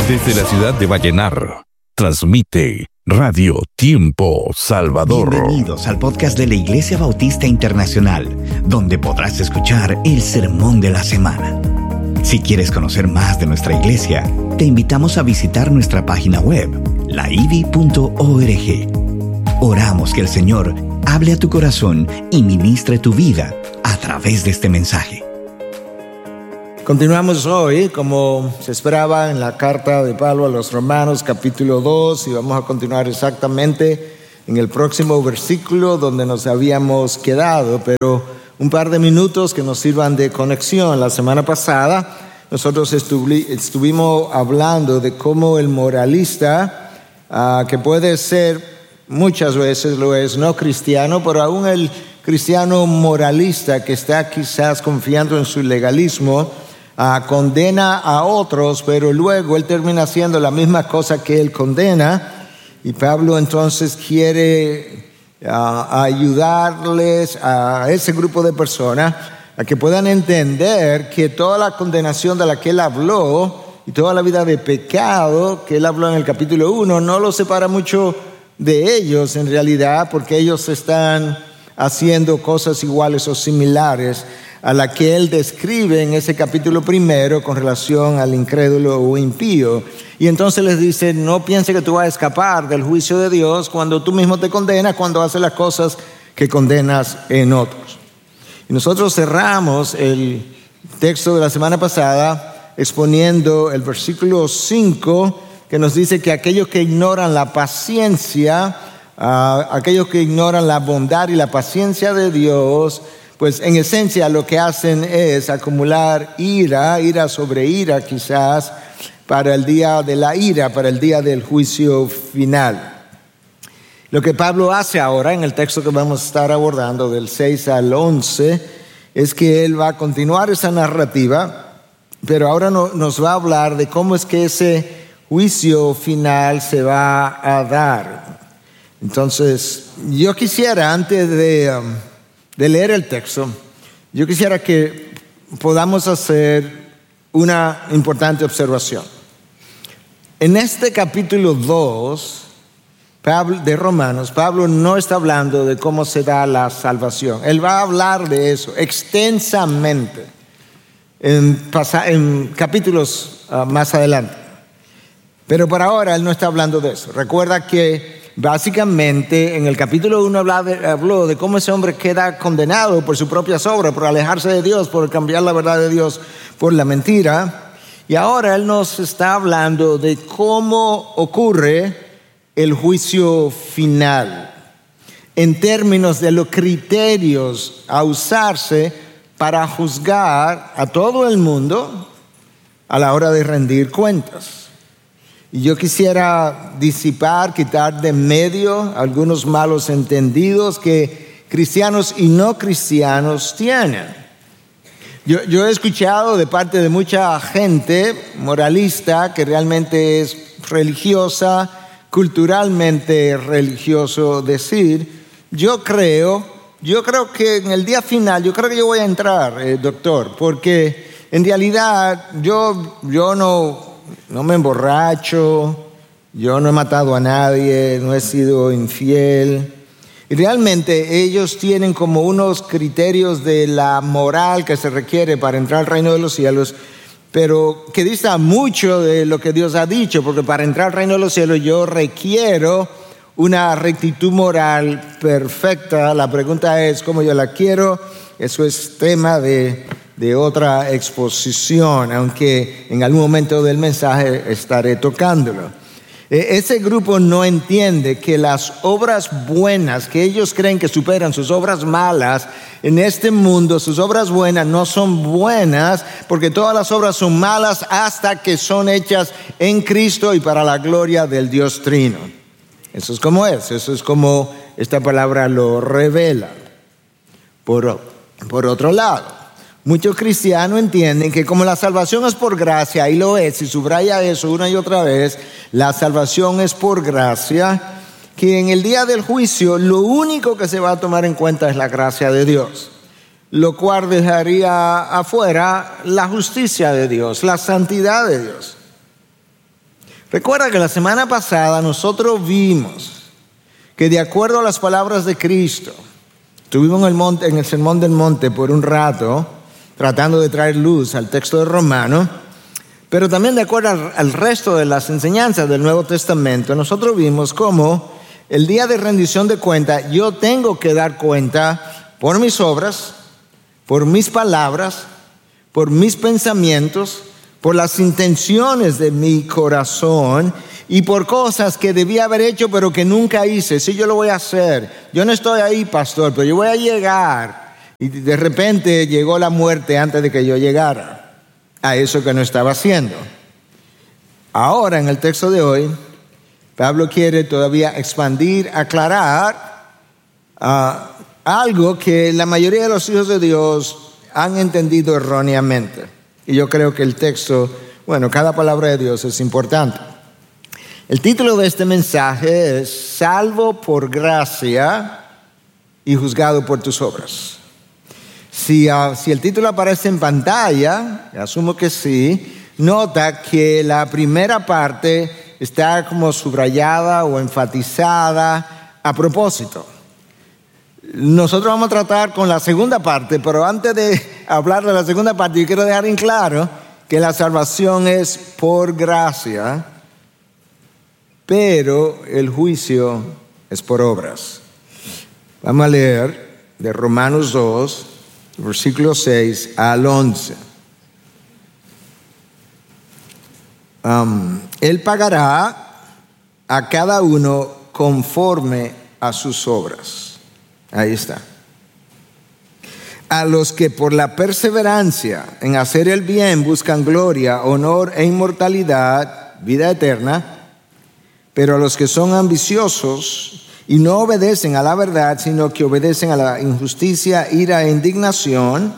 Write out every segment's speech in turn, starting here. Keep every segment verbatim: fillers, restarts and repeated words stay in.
Desde la ciudad de Vallenar, transmite Radio Tiempo Salvador. Bienvenidos al podcast de la Iglesia Bautista Internacional, donde podrás escuchar el sermón de la semana. Si quieres conocer más de nuestra iglesia, te invitamos a visitar nuestra página web, la i b i punto org. Oramos que el Señor hable a tu corazón y ministre tu vida a través de este mensaje. Continuamos hoy, como se esperaba, en la carta de Pablo a los Romanos, capítulo dos, y vamos a continuar exactamente en el próximo versículo donde nos habíamos quedado, pero un par de minutos que nos sirvan de conexión. La semana pasada nosotros estuvi- estuvimos hablando de cómo el moralista, uh, que puede ser, muchas veces lo es, no cristiano, pero aún el cristiano moralista que está quizás confiando en su legalismo, Uh, condena a otros, pero luego él termina haciendo la misma cosa que él condena, y Pablo entonces quiere uh, ayudarles a ese grupo de personas a que puedan entender que toda la condenación de la que él habló y toda la vida de pecado que él habló en el capítulo uno no lo separa mucho de ellos en realidad, porque ellos están haciendo cosas iguales o similares a la que él describe en ese capítulo primero con relación al incrédulo o impío. Y entonces les dice, no piense que tú vas a escapar del juicio de Dios cuando tú mismo te condenas, cuando haces las cosas que condenas en otros. Y nosotros cerramos el texto de la semana pasada exponiendo el versículo cinco, que nos dice que aquellos que ignoran la paciencia, uh, aquellos que ignoran la bondad y la paciencia de Dios, pues en esencia lo que hacen es acumular ira, ira sobre ira quizás, para el día de la ira, para el día del juicio final. Lo que Pablo hace ahora en el texto que vamos a estar abordando del seis al once es que él va a continuar esa narrativa, pero ahora no, nos va a hablar de cómo es que ese juicio final se va a dar. Entonces, yo quisiera antes de... Um, de leer el texto, yo quisiera que podamos hacer una importante observación. En este capítulo dos Pablo, de Romanos, Pablo no está hablando de cómo se da la salvación. Él va a hablar de eso extensamente en, en capítulos uh, más adelante. Pero por ahora él no está hablando de eso. Recuerda que básicamente, en el capítulo uno habló de cómo ese hombre queda condenado por sus propias obras, por alejarse de Dios, por cambiar la verdad de Dios por la mentira. Y ahora él nos está hablando de cómo ocurre el juicio final, en términos de los criterios a usarse para juzgar a todo el mundo a la hora de rendir cuentas. Y yo quisiera disipar, quitar de medio algunos malos entendidos que cristianos y no cristianos tienen. Yo, yo he escuchado de parte de mucha gente moralista que realmente es religiosa, culturalmente religioso, decir, yo creo, yo creo que en el día final, yo creo que yo voy a entrar, eh, doctor, porque en realidad yo, yo no... No me emborracho, yo no he matado a nadie, no he sido infiel. Y realmente ellos tienen como unos criterios de la moral que se requiere para entrar al reino de los cielos, pero que dista mucho de lo que Dios ha dicho, porque para entrar al reino de los cielos yo requiero una rectitud moral perfecta. La pregunta es cómo yo la quiero. Eso es tema de... de otra exposición, aunque en algún momento del mensaje estaré tocándolo. Ese grupo no entiende que las obras buenas, que ellos creen que superan sus obras malas, en este mundo sus obras buenas no son buenas, porque todas las obras son malas hasta que son hechas en Cristo y para la gloria del Dios Trino. Eso es como es, eso es como esta palabra lo revela. Por, por otro lado, muchos cristianos entienden que como la salvación es por gracia, y lo es, y subraya eso una y otra vez, la salvación es por gracia, que en el día del juicio lo único que se va a tomar en cuenta es la gracia de Dios, lo cual dejaría afuera la justicia de Dios, la santidad de Dios. Recuerda que la semana pasada nosotros vimos que de acuerdo a las palabras de Cristo, estuvimos en el, monte, en el Sermón del Monte por un rato, tratando de traer luz al texto de Romanos, pero también de acuerdo al, al resto de las enseñanzas del Nuevo Testamento, nosotros vimos cómo el día de rendición de cuenta yo tengo que dar cuenta por mis obras, por mis palabras, por mis pensamientos, por las intenciones de mi corazón y por cosas que debía haber hecho pero que nunca hice. Sí, yo lo voy a hacer. Yo no estoy ahí, pastor, pero yo voy a llegar. Y de repente llegó la muerte antes de que yo llegara a eso que no estaba haciendo. Ahora, en el texto de hoy, Pablo quiere todavía expandir, aclarar uh, algo que la mayoría de los hijos de Dios han entendido erróneamente. Y yo creo que el texto, bueno, cada palabra de Dios es importante. El título de este mensaje es Salvo por gracia y juzgado por tus obras. Si, uh, si el título aparece en pantalla, asumo que sí, nota que la primera parte está como subrayada o enfatizada a propósito. Nosotros vamos a tratar con la segunda parte, pero antes de hablar de la segunda parte, yo quiero dejar en claro que la salvación es por gracia, pero el juicio es por obras. Vamos a leer de Romanos dos, versículo seis al once. Um, él pagará a cada uno conforme a sus obras. Ahí está. A los que por la perseverancia en hacer el bien buscan gloria, honor e inmortalidad, vida eterna, pero a los que son ambiciosos y no obedecen a la verdad, sino que obedecen a la injusticia, ira e indignación,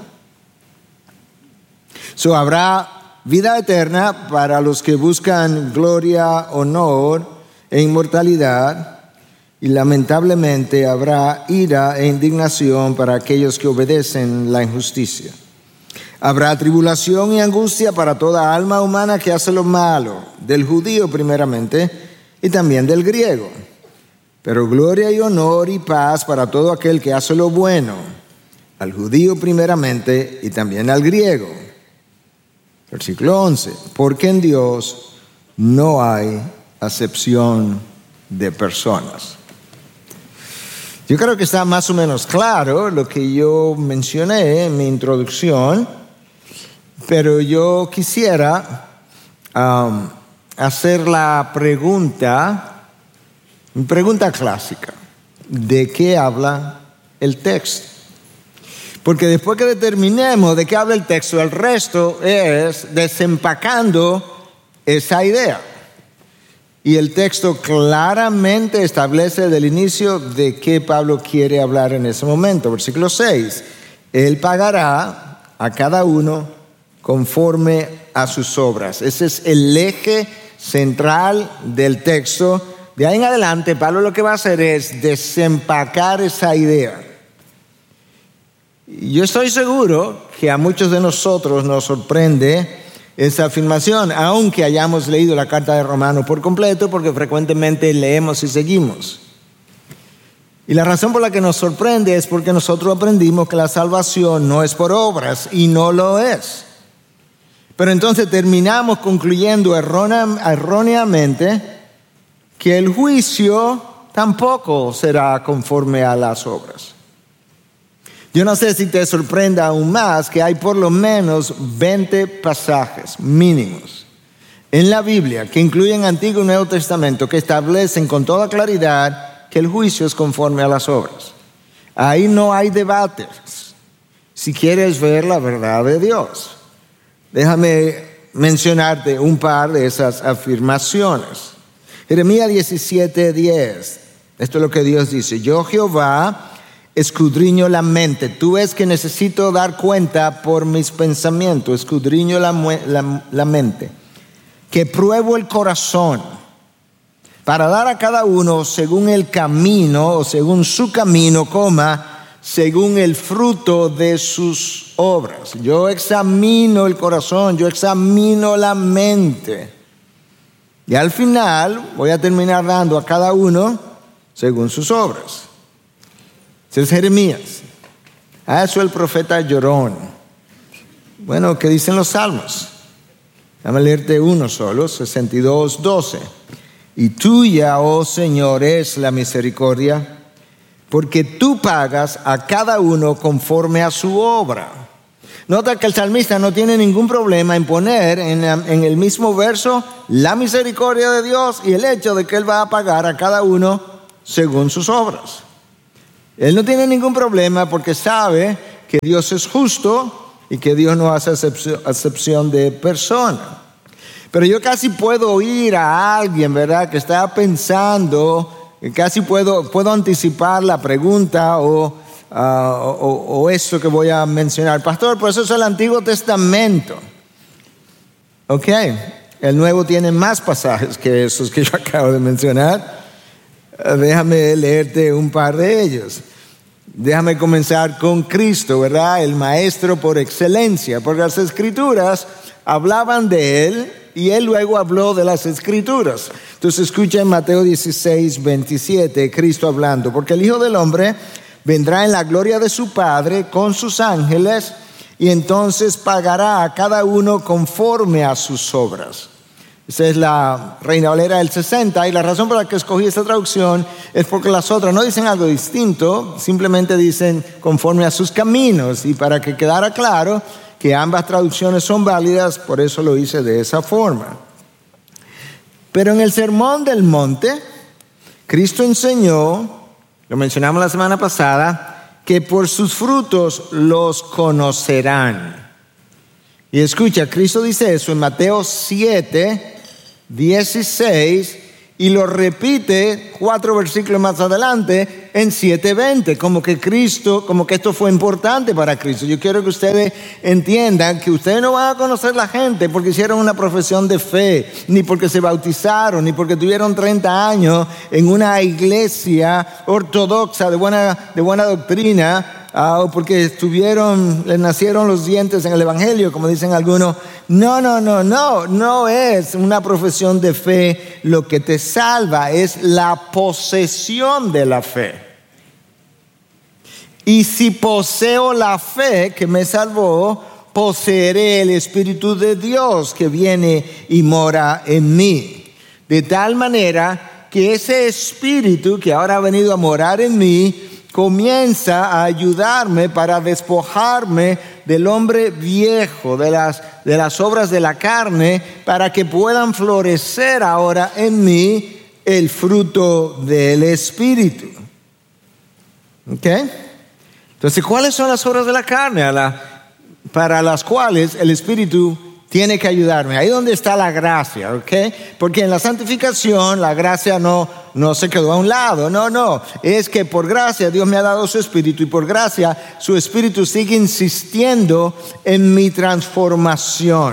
so habrá vida eterna para los que buscan gloria, honor e inmortalidad. Y lamentablemente habrá ira e indignación para aquellos que obedecen la injusticia. Habrá tribulación y angustia para toda alma humana que hace lo malo, del judío primeramente y también del griego. Pero gloria y honor y paz para todo aquel que hace lo bueno, al judío primeramente y también al griego. Versículo once. Porque en Dios no hay acepción de personas. Yo creo que está más o menos claro lo que yo mencioné en mi introducción, pero yo quisiera um, hacer la pregunta, mi pregunta clásica, ¿de qué habla el texto? Porque después que determinemos de qué habla el texto, el resto es desempacando esa idea. Y el texto claramente establece del inicio de qué Pablo quiere hablar en ese momento. Versículo seis. Él pagará a cada uno conforme a sus obras. Ese es el eje central del texto. De ahí en adelante, Pablo lo que va a hacer es desempacar esa idea. Yo estoy seguro que a muchos de nosotros nos sorprende esa afirmación, aunque hayamos leído la carta de Romanos por completo, porque frecuentemente leemos y seguimos. Y la razón por la que nos sorprende es porque nosotros aprendimos que la salvación no es por obras, y no lo es. Pero entonces terminamos concluyendo erróneamente que el juicio tampoco será conforme a las obras. Yo no sé si te sorprenda aún más que hay por lo menos veinte pasajes mínimos en la Biblia que incluyen Antiguo y Nuevo Testamento que establecen con toda claridad que el juicio es conforme a las obras. Ahí no hay debates si quieres ver la verdad de Dios. Déjame mencionarte un par de esas afirmaciones. Jeremías diecisiete diez. Esto es lo que Dios dice. Yo, Jehová, escudriño la mente. Tú ves que necesito dar cuenta por mis pensamientos. Escudriño la, la, la mente. Que pruebo el corazón para dar a cada uno según el camino o según su camino, coma, según el fruto de sus obras. Yo examino el corazón, yo examino la mente. Y al final voy a terminar dando a cada uno según sus obras. Ese es Jeremías. A eso el profeta llorón. Bueno, ¿qué dicen los salmos? Déjame leerte uno solo, sesenta y dos, doce. Y tuya, oh Señor, es la misericordia, porque tú pagas a cada uno conforme a su obra. Nota que el salmista no tiene ningún problema en poner en, en el mismo verso la misericordia de Dios y el hecho de que Él va a pagar a cada uno según sus obras. Él no tiene ningún problema porque sabe que Dios es justo y que Dios no hace acepción de persona. Pero yo casi puedo oír a alguien, ¿verdad?, que está pensando, casi puedo, puedo anticipar la pregunta o, uh, o, o esto que voy a mencionar. Pastor, pues eso es el Antiguo Testamento. Ok, el Nuevo tiene más pasajes que esos que yo acabo de mencionar. Uh, déjame leerte un par de ellos. Déjame comenzar con Cristo, ¿verdad? El Maestro por excelencia, porque las Escrituras hablaban de Él y Él luego habló de las Escrituras. Entonces escucha en Mateo dieciséis, veintisiete, Cristo hablando, porque el Hijo del Hombre vendrá en la gloria de su Padre con sus ángeles y entonces pagará a cada uno conforme a sus obras. Esa es la Reina Valera del sesenta, y la razón por la que escogí esta traducción es porque las otras no dicen algo distinto, simplemente dicen conforme a sus caminos, y para que quedara claro que ambas traducciones son válidas, por eso lo hice de esa forma. Pero en el Sermón del Monte, Cristo enseñó, lo mencionamos la semana pasada, que por sus frutos los conocerán. Y escucha, Cristo dice eso en Mateo siete, dieciséis, y lo repite cuatro versículos más adelante en siete veinte, como que Cristo, como que esto fue importante para Cristo. Yo quiero que ustedes entiendan que ustedes no van a conocer la gente porque hicieron una profesión de fe, ni porque se bautizaron, ni porque tuvieron treinta años en una iglesia ortodoxa de buena, de buena doctrina, Uh, o porque estuvieron, les nacieron los dientes en el Evangelio, como dicen algunos. No, no, no, no, no es una profesión de fe lo que te salva, es la posesión de la fe. Y si poseo la fe que me salvó, poseeré el Espíritu de Dios que viene y mora en mí. De tal manera que ese Espíritu que ahora ha venido a morar en mí comienza a ayudarme para despojarme del hombre viejo, de las, de las obras de la carne, para que puedan florecer ahora en mí el fruto del Espíritu. ¿Ok? Entonces, ¿cuáles son las obras de la carne a la, para las cuales el Espíritu tiene que ayudarme? Ahí donde está la gracia, ¿ok? Porque en la santificación la gracia no, no se quedó a un lado, no, no. Es que por gracia Dios me ha dado su Espíritu y por gracia su Espíritu sigue insistiendo en mi transformación.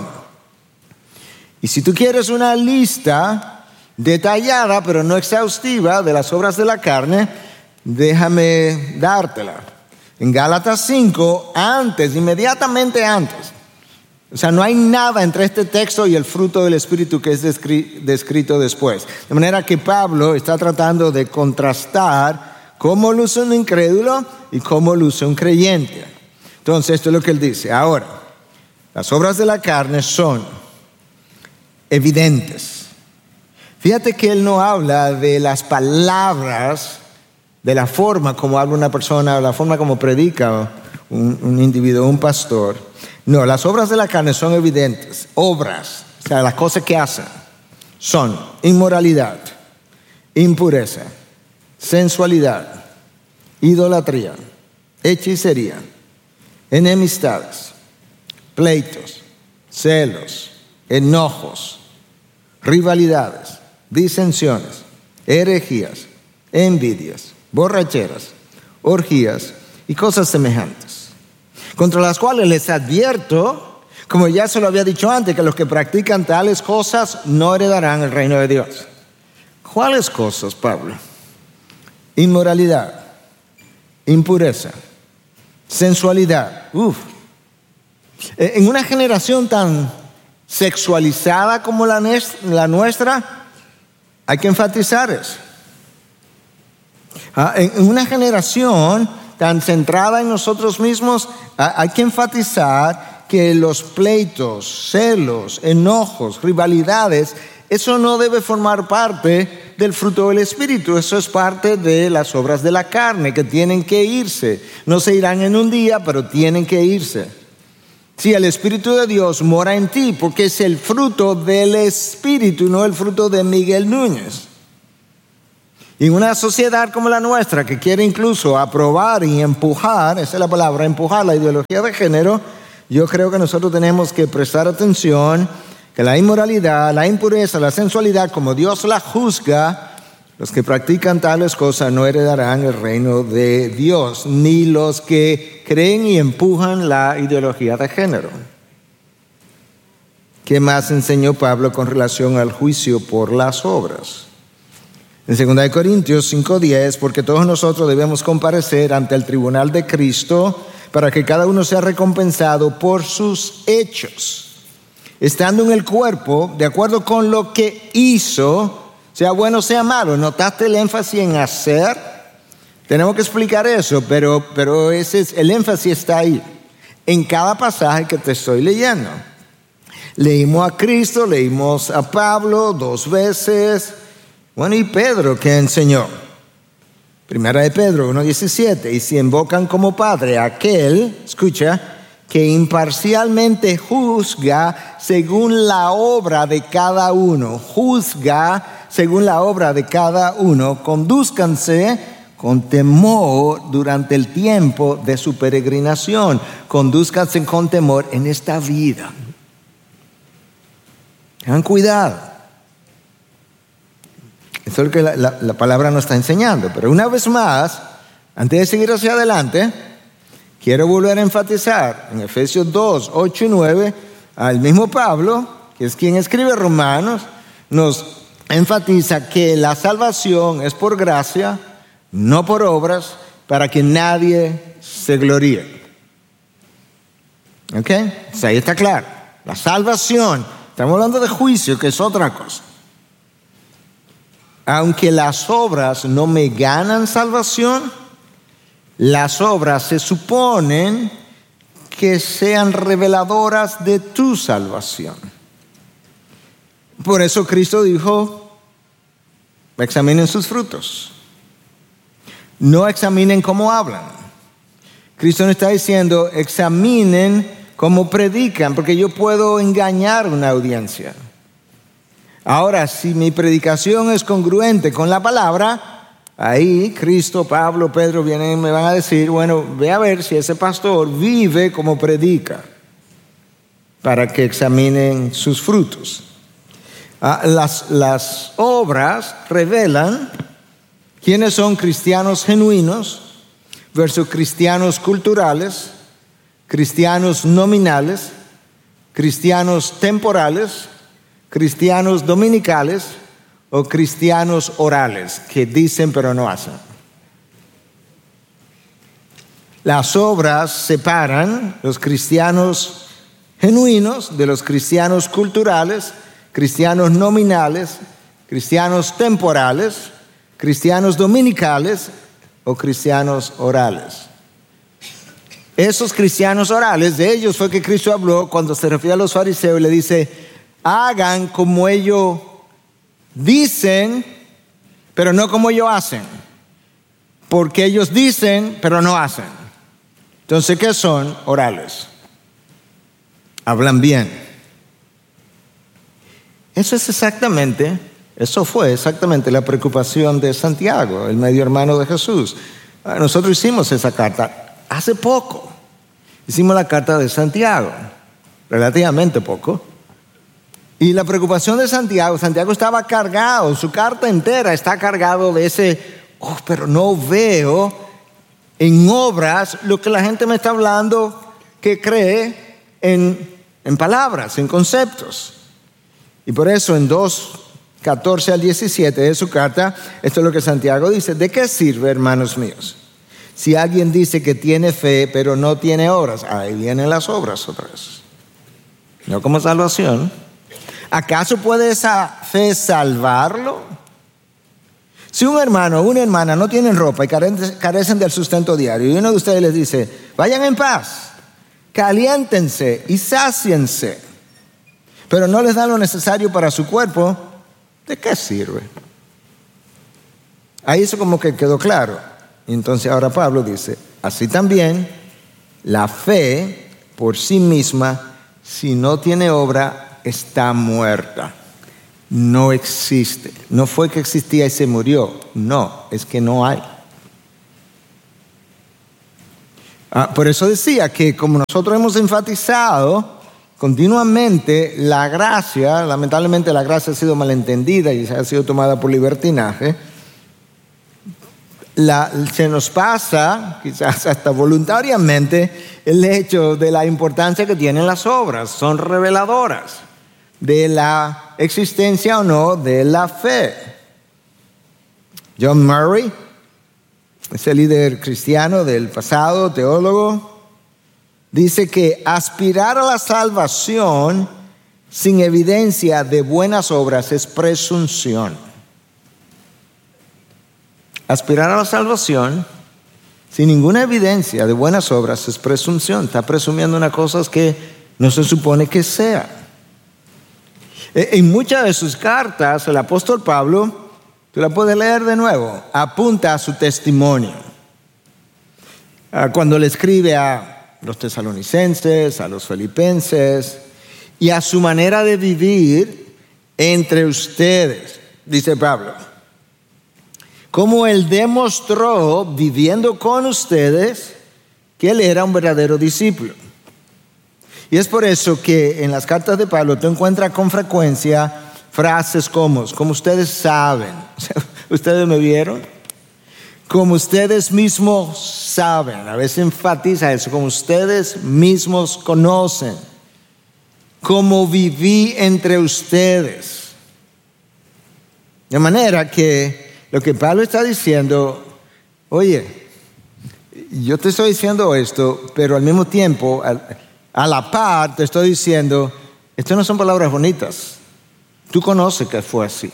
Y si tú quieres una lista detallada pero no exhaustiva de las obras de la carne, déjame dártela. En Gálatas cinco, antes, inmediatamente antes, o sea, no hay nada entre este texto y el fruto del Espíritu que es descri- descrito después. De manera que Pablo está tratando de contrastar cómo luce un incrédulo y cómo luce un creyente. Entonces, esto es lo que él dice. Ahora, las obras de la carne son evidentes. Fíjate que él no habla de las palabras, de la forma como habla una persona, o la forma como predica un, un individuo, un pastor. No, las obras de la carne son evidentes. Obras, o sea, las cosas que hacen, son inmoralidad, impureza, sensualidad, idolatría, hechicería, enemistades, pleitos, celos, enojos, rivalidades, disensiones, herejías, envidias, borracheras, orgías y cosas semejantes, contra las cuales les advierto, como ya se lo había dicho antes, que los que practican tales cosas no heredarán el reino de Dios. ¿Cuáles cosas, Pablo? Inmoralidad, impureza, sensualidad. Uf. En una generación tan sexualizada como la, la nuestra, Hay que enfatizar eso. Ah, en una generación tan centrada en nosotros mismos, hay que enfatizar que los pleitos, celos, enojos, rivalidades, eso no debe formar parte del fruto del Espíritu. Eso es parte de las obras de la carne que tienen que irse. No se irán en un día, pero tienen que irse. Si el Espíritu de Dios mora en ti, porque es el fruto del Espíritu, no el fruto de Miguel Núñez. Y en una sociedad como la nuestra, que quiere incluso aprobar y empujar, esa es la palabra, empujar la ideología de género, yo creo que nosotros tenemos que prestar atención que la inmoralidad, la impureza, la sensualidad, como Dios la juzga, los que practican tales cosas no heredarán el reino de Dios, ni los que creen y empujan la ideología de género. ¿Qué más enseñó Pablo con relación al juicio por las obras? En segunda de Corintios cinco diez, porque todos nosotros debemos comparecer ante el tribunal de Cristo para que cada uno sea recompensado por sus hechos, estando en el cuerpo, de acuerdo con lo que hizo, sea bueno o sea malo. ¿Notaste el énfasis en hacer? Tenemos que explicar eso, pero, pero ese es, el énfasis está ahí, en cada pasaje que te estoy leyendo. Leímos a Cristo, leímos a Pablo dos veces. Bueno, y Pedro, ¿qué enseñó? Primera de Pedro uno diecisiete, y si invocan como Padre a aquel, escucha, que imparcialmente juzga según la obra de cada uno, juzga según la obra de cada uno, condúzcanse con temor durante el tiempo de su peregrinación, condúzcanse con temor en esta vida. Tengan cuidado. Eso es lo que la, la, la palabra nos está enseñando. Pero una vez más, antes de seguir hacia adelante, quiero volver a enfatizar en Efesios dos, ocho y nueve, al mismo Pablo, que es quien escribe Romanos, nos enfatiza que la salvación es por gracia, no por obras, para que nadie se gloríe. ¿Ok? O sea, ahí está claro. La salvación, estamos hablando de juicio, que es otra cosa. Aunque las obras no me ganan salvación, las obras se suponen que sean reveladoras de tu salvación. Por eso Cristo dijo, examinen sus frutos. No examinen cómo hablan. Cristo no está diciendo, examinen cómo predican, porque yo puedo engañar una audiencia. Ahora, si mi predicación es congruente con la palabra, ahí Cristo, Pablo, Pedro vienen y me van a decir, bueno, ve a ver si ese pastor vive como predica, para que examinen sus frutos. Ah, las, las obras revelan quiénes son cristianos genuinos versus cristianos culturales, cristianos nominales, cristianos temporales, cristianos dominicales o cristianos orales, que dicen pero no hacen. Las obras separan los cristianos genuinos de los cristianos culturales, cristianos nominales, cristianos temporales, cristianos dominicales o cristianos orales. Esos cristianos orales, de ellos fue que Cristo habló cuando se refiere a los fariseos y le dice, hagan como ellos dicen, pero no como ellos hacen. Porque ellos dicen, pero no hacen. Entonces, ¿qué son orales? Hablan bien. Eso es exactamente, eso fue exactamente la preocupación de Santiago, el medio hermano de Jesús. Nosotros hicimos esa carta hace poco. Hicimos la carta de Santiago, relativamente poco. Y la preocupación de Santiago, Santiago estaba cargado, su carta entera está cargado de ese, oh, pero no veo en obras lo que la gente me está hablando que cree en, en palabras, en conceptos. Y por eso en dos, catorce al diecisiete de su carta, esto es lo que Santiago dice, ¿de qué sirve, hermanos míos? Si alguien dice que tiene fe, pero no tiene obras, ahí vienen las obras otra vez. No como salvación. ¿Acaso puede esa fe salvarlo? Si un hermano o una hermana no tienen ropa y carecen del sustento diario, y uno de ustedes les dice, vayan en paz, caliéntense y sáciense, pero no les dan lo necesario para su cuerpo, ¿de qué sirve? Ahí eso como que quedó claro. Y entonces ahora Pablo dice, así también la fe por sí misma, si no tiene obra, está muerta. No existe. No fue que existía y se murió. No, es que no hay. Ah, por eso decía que como nosotros hemos enfatizado continuamente, la gracia, lamentablemente la gracia ha sido malentendida y ha sido tomada por libertinaje. La, se nos pasa, quizás hasta voluntariamente, el hecho de la importancia que tienen las obras. Son reveladoras de la existencia o no de la fe. John Murray, ese líder cristiano del pasado, teólogo, dice que aspirar a la salvación sin evidencia de buenas obras es presunción. Aspirar a la salvación sin ninguna evidencia de buenas obras es presunción. Está presumiendo una cosa que no se supone que sea. En muchas de sus cartas, el apóstol Pablo, tú la puedes leer de nuevo, apunta a su testimonio. Cuando le escribe a los tesalonicenses, a los filipenses y a su manera de vivir entre ustedes, dice Pablo. Como él demostró, viviendo con ustedes, que él era un verdadero discípulo. Y es por eso que en las cartas de Pablo tú encuentras con frecuencia frases como, como ustedes saben, ¿ustedes me vieron? Como ustedes mismos saben, a veces enfatiza eso, como ustedes mismos conocen, como viví entre ustedes. De manera que lo que Pablo está diciendo, oye, yo te estoy diciendo esto, pero al mismo tiempo, a la par te estoy diciendo, esto no son palabras bonitas. Tú conoces que fue así.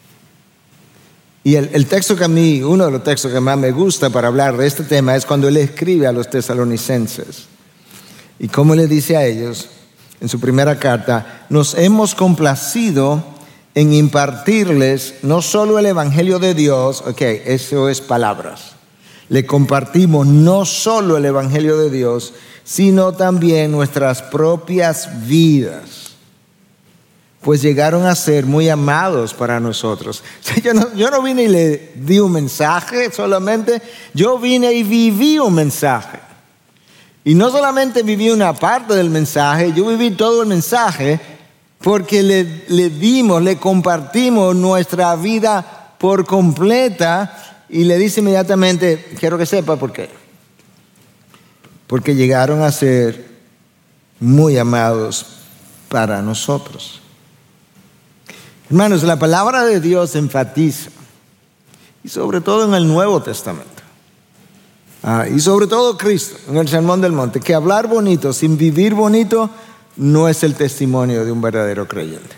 Y el, el texto que a mí, uno de los textos que más me gusta para hablar de este tema es cuando él escribe a los tesalonicenses. Y como le dice a ellos en su primera carta, nos hemos complacido en impartirles no solo el evangelio de Dios, ok, eso es palabras. Le compartimos no solo el evangelio de Dios, sino también nuestras propias vidas, pues llegaron a ser muy amados para nosotros. Yo no, yo no vine y le di un mensaje solamente, yo vine y viví un mensaje. Y no solamente viví una parte del mensaje, yo viví todo el mensaje, porque le, le dimos, le compartimos nuestra vida por completa, y le dice inmediatamente, quiero que sepa por qué. Porque llegaron a ser muy amados para nosotros. Hermanos, la palabra de Dios enfatiza, y sobre todo en el Nuevo Testamento, ah, y sobre todo Cristo, en el Sermón del Monte, que hablar bonito sin vivir bonito no es el testimonio de un verdadero creyente.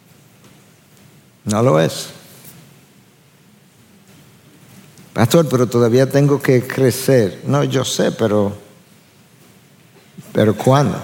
No lo es. Pastor, pero todavía tengo que crecer. No, yo sé, pero, pero ¿cuándo?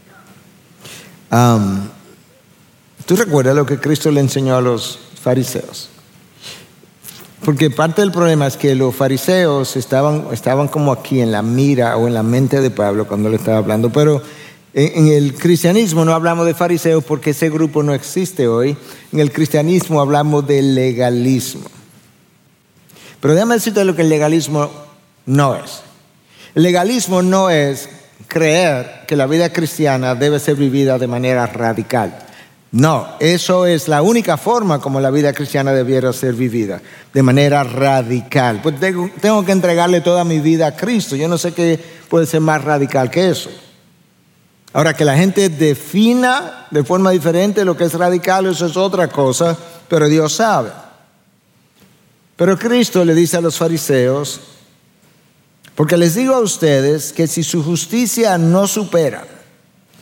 Um, ¿Tú recuerdas lo que Cristo le enseñó a los fariseos? Porque parte del problema es que los fariseos estaban, estaban como aquí en la mira o en la mente de Pablo cuando le estaba hablando, pero en el cristianismo no hablamos de fariseos porque ese grupo no existe hoy. En el cristianismo hablamos de legalismo. Pero déjame decirte lo que el legalismo no es. El legalismo no es creer que la vida cristiana debe ser vivida de manera radical. No, eso es la única forma como la vida cristiana debiera ser vivida, de manera radical. Pues tengo, tengo que entregarle toda mi vida a Cristo. Yo no sé qué puede ser más radical que eso. Ahora, que la gente defina de forma diferente lo que es radical, eso es otra cosa, pero Dios sabe. Pero Cristo le dice a los fariseos, porque les digo a ustedes que si su justicia no supera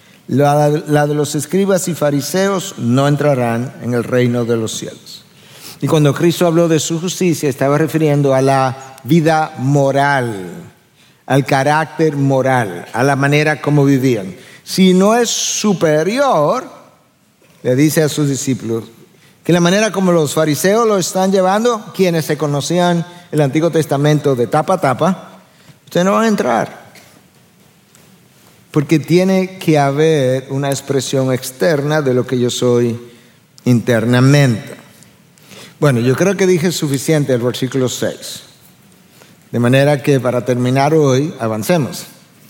la, la de los escribas y fariseos, no entrarán en el reino de los cielos. Y cuando Cristo habló de su justicia, estaba refiriendo a la vida moral, al carácter moral, a la manera como vivían. Si no es superior, le dice a sus discípulos, que la manera como los fariseos lo están llevando, quienes se conocían el Antiguo Testamento de tapa a tapa, ustedes no van a entrar. Porque tiene que haber una expresión externa de lo que yo soy internamente. Bueno, yo creo que dije suficiente el versículo seis. De manera que para terminar hoy, avancemos.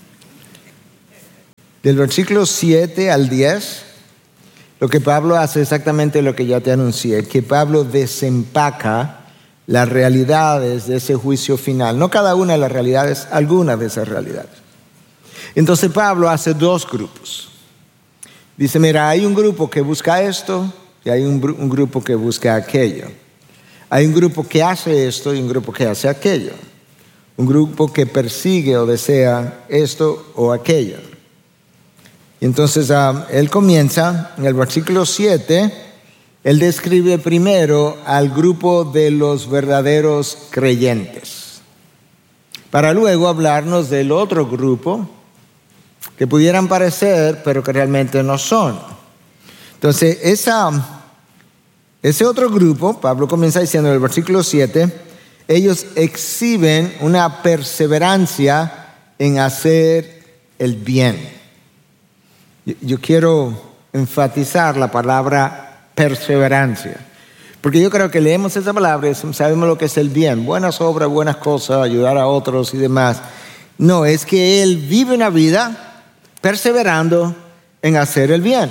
Del versículo siete al diez, lo que Pablo hace es exactamente lo que ya te anuncié, que Pablo desempaca las realidades de ese juicio final. No cada una de las realidades, algunas de esas realidades. Entonces Pablo hace dos grupos. Dice, mira, hay un grupo que busca esto y hay un, un grupo que busca aquello. Hay un grupo que hace esto y un grupo que hace aquello. Un grupo que persigue o desea esto o aquello. Y entonces uh, él comienza en el versículo siete, él describe primero al grupo de los verdaderos creyentes, para luego hablarnos del otro grupo que pudieran parecer, pero que realmente no son. Entonces, esa, ese otro grupo, Pablo comienza diciendo en el versículo siete, ellos exhiben una perseverancia en hacer el bien. Yo, yo quiero enfatizar la palabra perseverancia, porque yo creo que leemos esa palabra y sabemos lo que es el bien, buenas obras, buenas cosas, ayudar a otros y demás. No, es que él vive una vida perseverando en hacer el bien.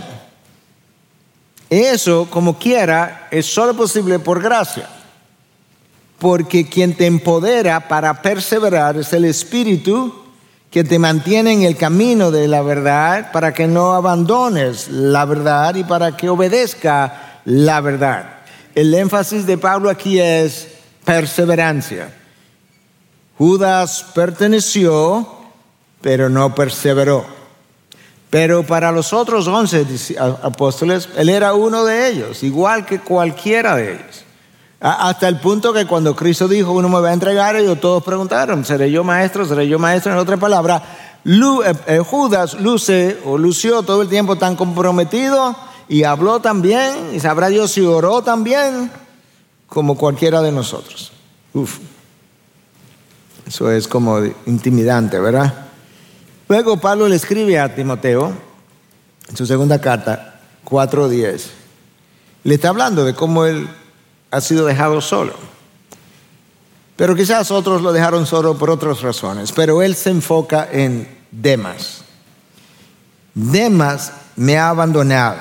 Eso, como quiera, es solo posible por gracia. Porque quien te empodera para perseverar es el Espíritu que te mantiene en el camino de la verdad para que no abandones la verdad y para que obedezca la verdad. El énfasis de Pablo aquí es perseverancia. Judas perteneció, pero no perseveró. Pero para los otros once apóstoles, él era uno de ellos, igual que cualquiera de ellos. Hasta el punto que cuando Cristo dijo, uno me va a entregar, ellos todos preguntaron, ¿seré yo maestro? ¿Seré yo maestro? En otra palabra, Judas luce o lució todo el tiempo tan comprometido y habló también, y sabrá Dios si oró también, como cualquiera de nosotros. Uf. Eso es como intimidante, ¿verdad? Luego Pablo le escribe a Timoteo, en su segunda carta, cuatro diez. Le está hablando de cómo él ha sido dejado solo. Pero quizás otros lo dejaron solo por otras razones. Pero él se enfoca en Demas. Demas me ha abandonado.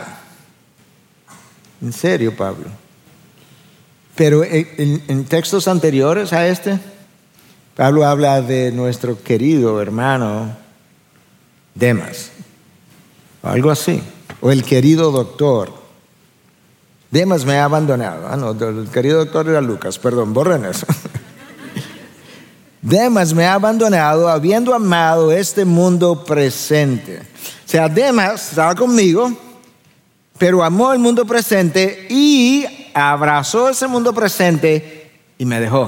En serio, Pablo. Pero en, en textos anteriores a este, Pablo habla de nuestro querido hermano Demas, o algo así, o el querido doctor. Demas me ha abandonado. Ah, no, el querido doctor era Lucas, perdón, borren eso. Demas me ha abandonado habiendo amado este mundo presente. O sea, Demas estaba conmigo, pero amó el mundo presente y abrazó ese mundo presente y me dejó.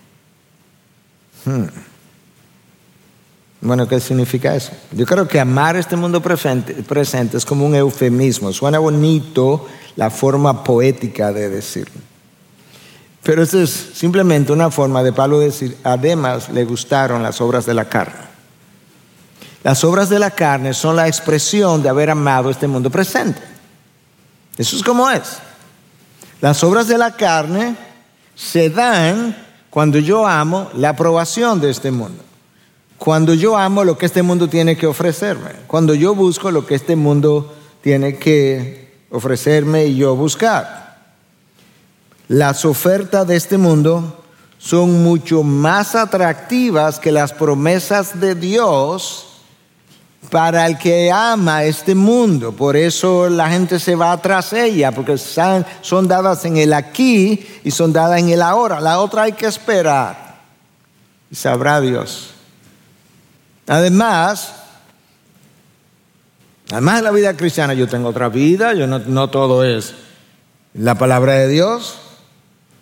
Hmm. Bueno, ¿qué significa eso? Yo creo que amar este mundo presente, presente es como un eufemismo. Suena bonito la forma poética de decirlo. Pero eso es simplemente una forma de Pablo decir, además le gustaron las obras de la carne. Las obras de la carne son la expresión de haber amado este mundo presente. Eso es como es. Las obras de la carne se dan cuando yo amo la aprobación de este mundo. Cuando yo amo lo que este mundo tiene que ofrecerme. Cuando yo busco lo que este mundo tiene que ofrecerme y yo buscar. Las ofertas de este mundo son mucho más atractivas que las promesas de Dios para el que ama este mundo. Por eso la gente se va tras ella, porque son dadas en el aquí y son dadas en el ahora. La otra hay que esperar. Y sabrá Dios. Además, además de la vida cristiana, yo tengo otra vida, yo no, no todo es la palabra de Dios.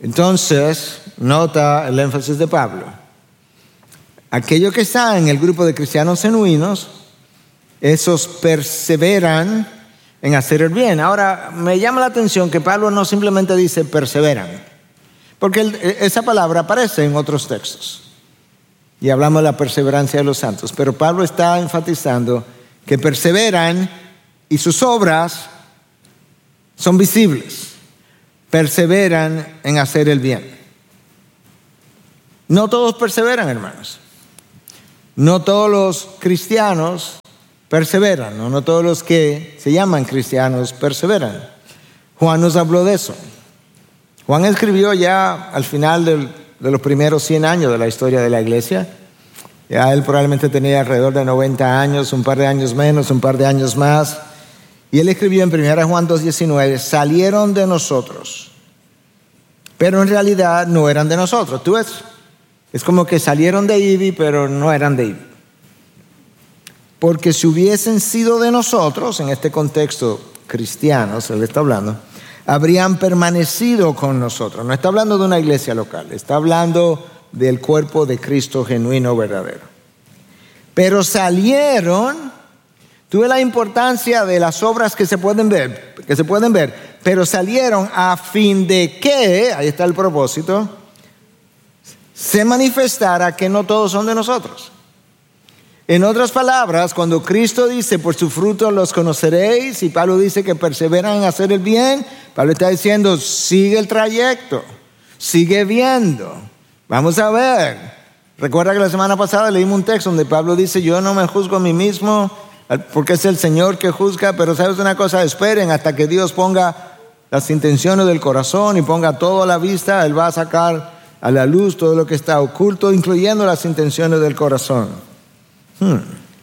Entonces, nota el énfasis de Pablo. Aquellos que están en el grupo de cristianos genuinos, esos perseveran en hacer el bien. Ahora, me llama la atención que Pablo no simplemente dice perseveran, porque el, esa palabra aparece en otros textos. Y hablamos de la perseverancia de los santos. Pero Pablo está enfatizando que perseveran y sus obras son visibles. Perseveran en hacer el bien. No todos perseveran, hermanos. No todos los cristianos perseveran. No, no todos los que se llaman cristianos perseveran. Juan nos habló de eso. Juan escribió ya al final del, de los primeros cien años de la historia de la iglesia. Ya él probablemente tenía alrededor de noventa años, un par de años menos, un par de años más. Y él escribió en primera Juan dos diecinueve, salieron de nosotros, pero en realidad no eran de nosotros. ¿Tú ves? Es como que salieron de Ivy, pero no eran de Ivy. Porque si hubiesen sido de nosotros, en este contexto cristiano, se le está hablando, habrían permanecido con nosotros. No está hablando de una iglesia local, está hablando del cuerpo de Cristo genuino, verdadero. Pero salieron. Tuve la importancia de las obras que se pueden ver, que se pueden ver, pero salieron a fin de que, ahí está el propósito, se manifestara que no todos son de nosotros. En otras palabras, cuando Cristo dice, por su fruto los conoceréis, y Pablo dice que perseveran en hacer el bien, Pablo está diciendo, sigue el trayecto, sigue viendo, vamos a ver. Recuerda que la semana pasada leímos un texto donde Pablo dice, yo no me juzgo a mí mismo, porque es el Señor que juzga, pero sabes una cosa, esperen hasta que Dios ponga las intenciones del corazón y ponga todo a la vista. Él va a sacar a la luz todo lo que está oculto, incluyendo las intenciones del corazón. Hmm.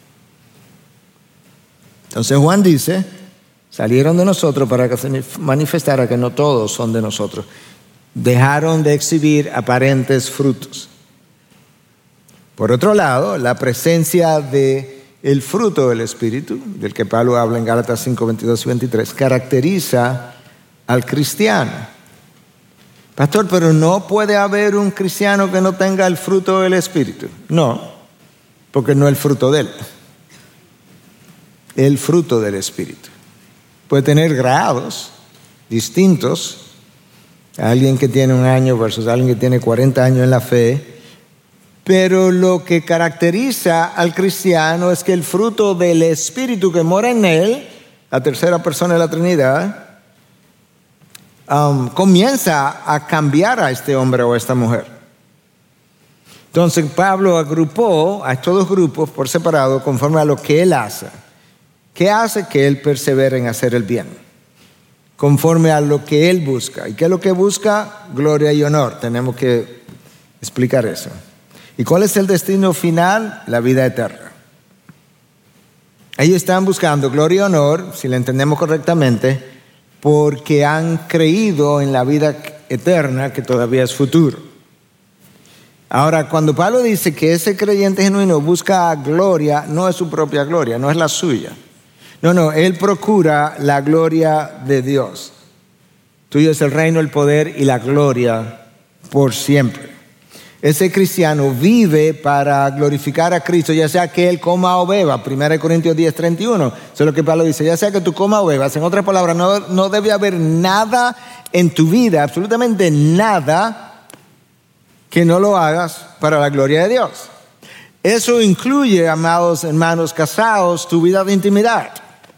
Entonces Juan dice, salieron de nosotros para que se manifestara que no todos son de nosotros. Dejaron de exhibir aparentes frutos. Por otro lado, la presencia de el fruto del Espíritu, del que Pablo habla en Gálatas cinco, veintidós y veintitrés, caracteriza al cristiano. Pastor, pero no puede haber un cristiano que no tenga el fruto del Espíritu. No, porque no es el fruto de él. El fruto del Espíritu. Puede tener grados distintos. Alguien que tiene un año versus alguien que tiene cuarenta años en la fe. Pero lo que caracteriza al cristiano es que el fruto del Espíritu que mora en él, la tercera persona de la Trinidad, um, comienza a cambiar a este hombre o a esta mujer. Entonces Pablo agrupó a estos dos grupos por separado conforme a lo que él hace. ¿Qué hace? Que él persevere en hacer el bien, conforme a lo que él busca. ¿Y qué es lo que busca? Gloria y honor. Tenemos que explicar eso. ¿Y cuál es el destino final? La vida eterna. Ellos están buscando gloria y honor, si lo entendemos correctamente, porque han creído en la vida eterna que todavía es futuro. Ahora, cuando Pablo dice que ese creyente genuino busca gloria, no es su propia gloria, no es la suya. No, no, él procura la gloria de Dios. Tuyo es el reino, el poder y la gloria por siempre. Ese cristiano vive para glorificar a Cristo, ya sea que él coma o beba. primera Corintios diez, treinta y uno. Eso es lo que Pablo dice. Ya sea que tú comas o bebas. En otras palabras, no, no debe haber nada en tu vida, absolutamente nada, que no lo hagas para la gloria de Dios. Eso incluye, amados hermanos casados, tu vida de intimidad.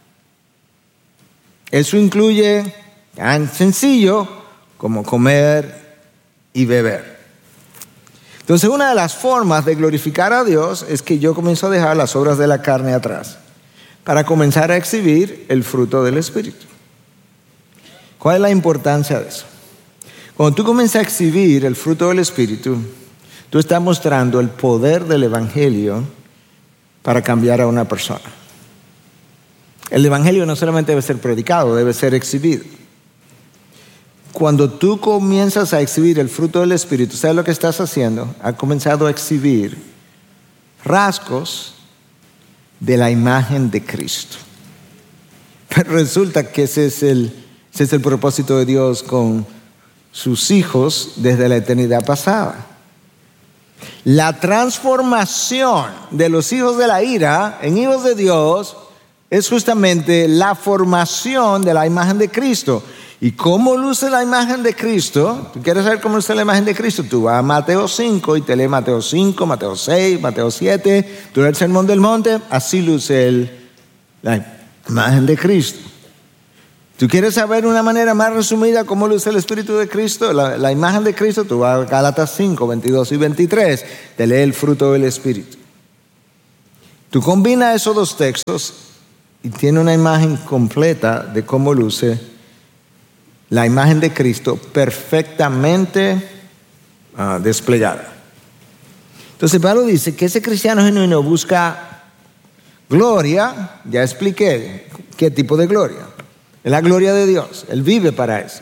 Eso incluye tan sencillo como comer y beber. Entonces, una de las formas de glorificar a Dios es que yo comienzo a dejar las obras de la carne atrás para comenzar a exhibir el fruto del Espíritu. ¿Cuál es la importancia de eso? Cuando tú comienzas a exhibir el fruto del Espíritu, tú estás mostrando el poder del Evangelio para cambiar a una persona. El Evangelio no solamente debe ser predicado, debe ser exhibido. Cuando tú comienzas a exhibir el fruto del Espíritu, ¿sabes lo que estás haciendo? Has comenzado a exhibir rasgos de la imagen de Cristo. Pero resulta que ese es el, ese es el propósito de Dios con sus hijos desde la eternidad pasada. La transformación de los hijos de la ira en hijos de Dios es justamente la formación de la imagen de Cristo. ¿Y cómo luce la imagen de Cristo? ¿Tú quieres saber cómo luce la imagen de Cristo? Tú vas a Mateo cinco y te lees Mateo cinco, Mateo seis, Mateo siete, tú lees el Sermón del Monte, así luce el, la imagen de Cristo. ¿Tú quieres saber una manera más resumida cómo luce el Espíritu de Cristo, la, la imagen de Cristo? Tú vas a Gálatas cinco, veintidós y veintitrés, te lees el fruto del Espíritu. Tú combinas esos dos textos y tiene una imagen completa de cómo luce la imagen de Cristo perfectamente uh, desplegada. Entonces Pablo dice que ese cristiano genuino busca gloria. Ya expliqué qué tipo de gloria. Es la gloria de Dios. Él vive para eso.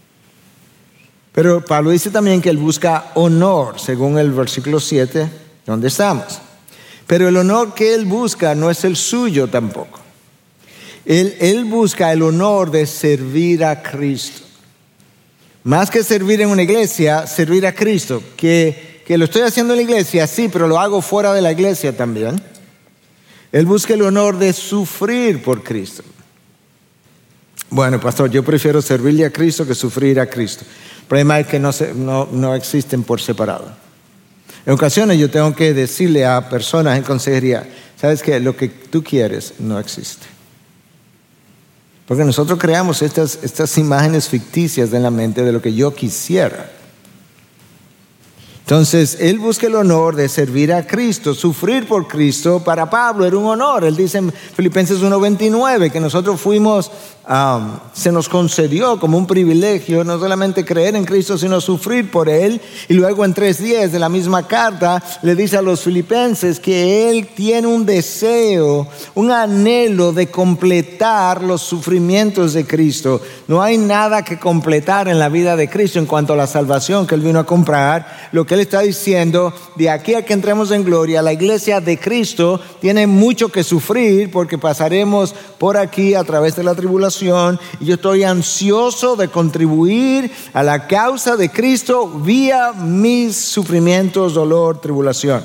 Pero Pablo dice también que él busca honor, según el versículo siete, donde estamos. Pero el honor que él busca no es el suyo tampoco. Él, él busca el honor de servir a Cristo. Más que servir en una iglesia, servir a Cristo. Que, que lo estoy haciendo en la iglesia, sí, pero lo hago fuera de la iglesia también. Él busca el honor de sufrir por Cristo. Bueno, pastor, yo prefiero servirle a Cristo que sufrir a Cristo. El problema es que no, se, no, no existen por separado. En ocasiones yo tengo que decirle a personas en consejería, ¿sabes qué? Lo que tú quieres no existe. Porque nosotros creamos estas, estas imágenes ficticias en la mente de lo que yo quisiera. Entonces, él busca el honor de servir a Cristo, sufrir por Cristo. Para Pablo era un honor. Él dice en Filipenses uno veintinueve que nosotros fuimos, um, se nos concedió como un privilegio no solamente creer en Cristo, sino sufrir por Él. Y luego en tres diez de la misma carta le dice a los filipenses que Él tiene un deseo, un anhelo de completar los sufrimientos de Cristo. No hay nada que completar en la vida de Cristo en cuanto a la salvación que Él vino a comprar. Lo que Él está diciendo, de aquí a que entremos en gloria, la iglesia de Cristo tiene mucho que sufrir porque pasaremos por aquí a través de la tribulación, y yo estoy ansioso de contribuir a la causa de Cristo vía mis sufrimientos, dolor, tribulación.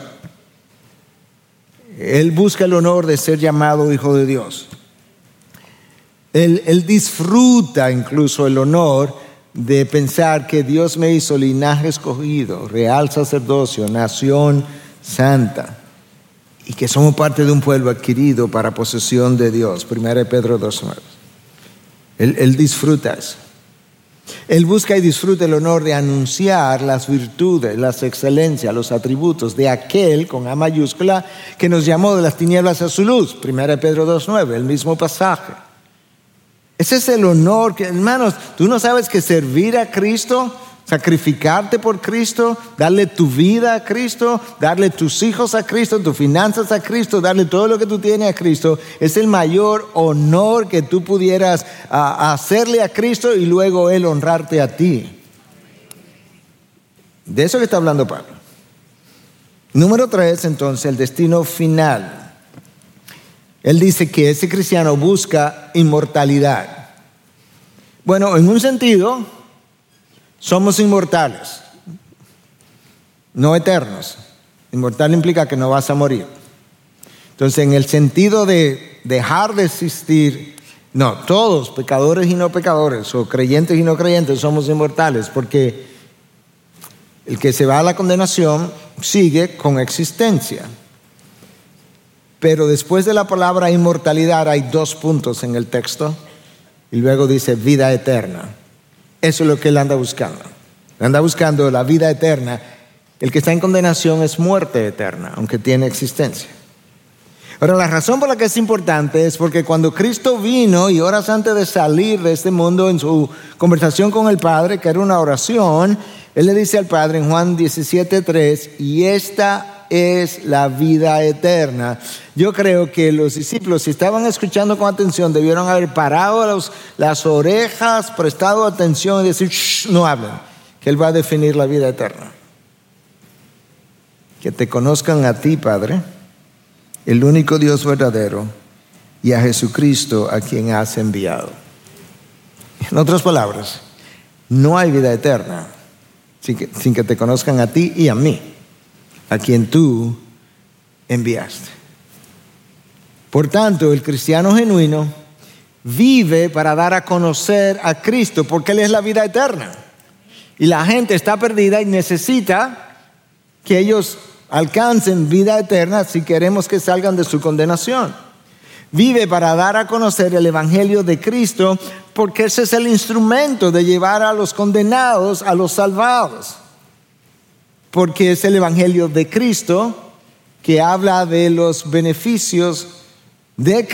Él busca el honor de ser llamado hijo de Dios. Él, él disfruta incluso el honor de pensar que Dios me hizo linaje escogido, real sacerdocio, nación santa, y que somos parte de un pueblo adquirido para posesión de Dios. Primera de Pedro dos nueve. Él, él disfruta eso. Él busca y disfruta el honor de anunciar las virtudes, las excelencias, los atributos de aquel, con A mayúscula, que nos llamó de las tinieblas a su luz. Primera de Pedro dos nueve, el mismo pasaje. Ese es el honor que, hermanos, tú no sabes que servir a Cristo, sacrificarte por Cristo, darle tu vida a Cristo, darle tus hijos a Cristo, tus finanzas a Cristo, darle todo lo que tú tienes a Cristo, es el mayor honor que tú pudieras uh, hacerle a Cristo y luego Él honrarte a ti. De eso que está hablando Pablo. Número tres, entonces, el destino final. Él dice que ese cristiano busca inmortalidad. Bueno, en un sentido, somos inmortales, no eternos. Inmortal implica que no vas a morir. Entonces, en el sentido de dejar de existir, no, todos, pecadores y no pecadores, o creyentes y no creyentes, somos inmortales, porque el que se va a la condenación sigue con existencia. Pero después de la palabra inmortalidad hay dos puntos en el texto y luego dice vida eterna. Eso es lo que él anda buscando. Anda buscando la vida eterna. El que está en condenación es muerte eterna, aunque tiene existencia. Ahora, la razón por la que es importante es porque cuando Cristo vino y horas antes de salir de este mundo, en su conversación con el Padre, que era una oración, Él le dice al Padre en Juan diecisiete tres, y esta es la vida eterna. Yo creo que los discípulos, si estaban escuchando con atención, debieron haber parado los, las orejas, prestado atención y decir, shh, no hablen, que Él va a definir la vida eterna. Que te conozcan a ti, Padre, el único Dios verdadero, y a Jesucristo a quien has enviado. En otras palabras, no hay vida eterna sin que, sin que te conozcan a ti y a mí, a quien tú enviaste. Por tanto, el cristiano genuino vive para dar a conocer a Cristo, porque Él es la vida eterna. Y la gente está perdida y necesita que ellos alcancen vida eterna si queremos que salgan de su condenación. Vive para dar a conocer el Evangelio de Cristo, porque ese es el instrumento de llevar a los condenados a los salvados. Porque es el Evangelio de Cristo que habla de los beneficios de